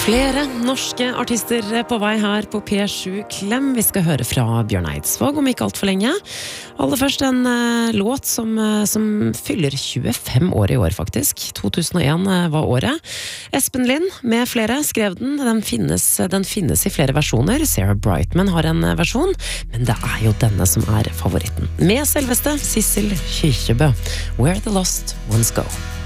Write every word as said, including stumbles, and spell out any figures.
Flere norske artister på vei her på P sju Klem. Vi skal høre fra Bjørn Eidsvåg om ikke alt for lenge. Aller først en uh, låt som, uh, som fyller tjuefem år i år faktisk. to tusen og en uh, var året. Espen Lind med flere skrev den. Den finnes, den finnes i flere versjoner. Sarah Brightman har en uh, versjon, men det er jo denne som er favoritten. Med selveste Sissel Kyrkjebø. Where the Lost Ones Go.